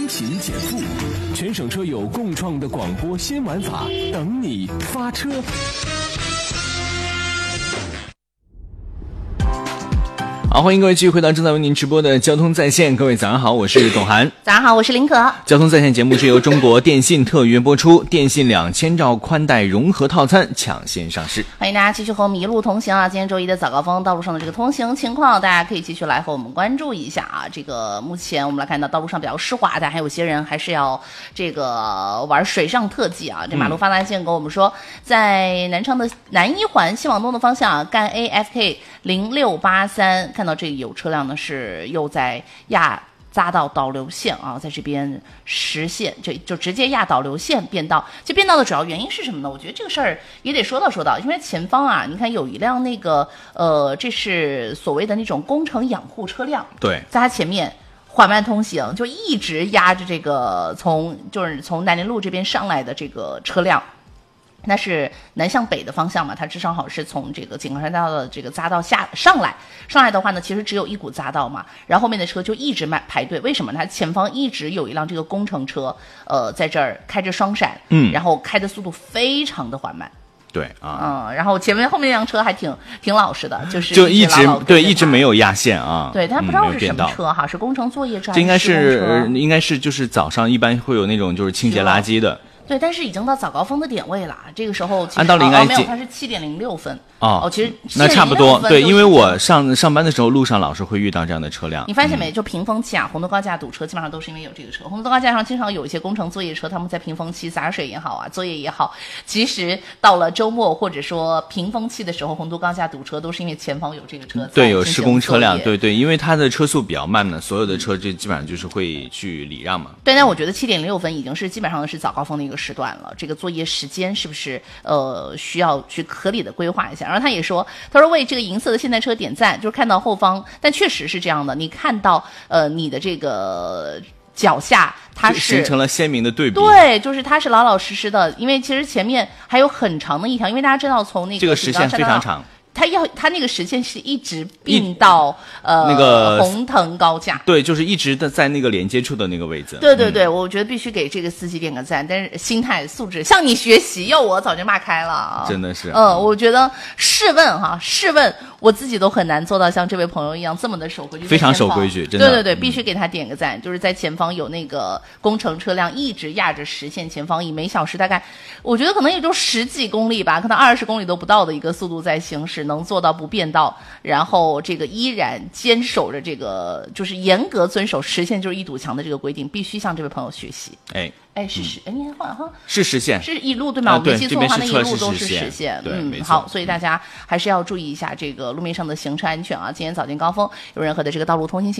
通勤减负，全省车友共创的广播新玩法，等你发车。好，欢迎各位继续回到正在为您直播的交通在线。各位早上好，我是董涵。 早上好，我是林可。 交通在线节目是由中国电信特约播出，电信2000兆宽带融合套餐抢先上市。 欢迎大家继续和我们一路同行啊！今天周一的早高峰，道路上的这个通行情况，大家可以继续来和我们关注一下啊。这个目前我们来看到道路上比较湿滑，但还有些人还是要这个玩水上特技啊。这马路发达线跟我们说，在南昌的南一环西往东的方向，赣 AFK 0683。看到这里有车辆呢是又在匝道导流线啊，在这边实现就直接压导流线变道。这变道的主要原因是什么呢？我觉得这个事儿也得说到，因为前方啊，你看有一辆那个这是所谓的那种工程养护车辆， 对， 在它前面缓慢通行，就一直压着这个从南宁路这边上来的这个车辆。那是南向北的方向嘛，它正好是从这个井冈山大道的这个匝道上来的话呢，其实只有一股匝道嘛，然后后面的车就一直排队。为什么呢？它前方一直有一辆这个工程车，在这儿开着双闪，然后开的速度非常的缓慢。 对啊， 然后后面那辆车还挺老实的， 就一直没有压线啊。 对，它不知道是什么车哈，是工程作业车， 这应该是就是早上一般会有那种就是清洁垃圾的。 对，但是已经到早高峰的点位了，这个时候按道理应该没有，它是7:06分其实那差不多。对，因为我上班的时候路上老是会遇到这样的车辆。 你发现没？就平峰期啊，红灯高架堵车基本上都是因为有这个车。红灯高架上经常有一些工程作业车，他们在平峰期洒水也好啊，作业也好，其实到了周末或者说平峰期的时候，红灯高架堵车都是因为前方有这个车。 对，有施工车辆，对，因为它的车速比较慢呢，所有的车就基本上就是会去礼让嘛。 对，但我觉得7:06分已经是基本上是早高峰的一个时段了。这个作业时间是不是需要去合理的规划一下？然后他也说，他说为这个银色的现代车点赞，就是看到后方，但确实是这样的，你看到你的这个脚下它是形成了鲜明的对比。 对，就是它是老老实实的，因为其实前面还有很长的一条，因为大家知道从那个这个实线非常长。 它那个实线是一直并到那个红藤高架， 对，就是一直的在那个连接处的那个位置。 对，我觉得必须给这个司机点个赞，但是心态素质向你学习，要我早就骂开了， 真的是。 我觉得试问我自己都很难做到像这位朋友一样这么的守规矩， 非常守规矩，真的。 对，必须给他点个赞，就是在前方有那个工程车辆一直压着实线前方，以每小时大概我觉得可能也就10几公里吧，可能20公里都不到的一个速度在行驶，能做到不变道，然后这个依然坚守着这个就是严格遵守实线就是一堵墙的这个规定，必须向这位朋友学习。你看哈， 是实线， 是一路对吗？我没记错的话，那一路都是实线。 对， 好，所以大家还是要注意一下这个路面上的行车安全啊。今天早间高峰有任何的这个道路通行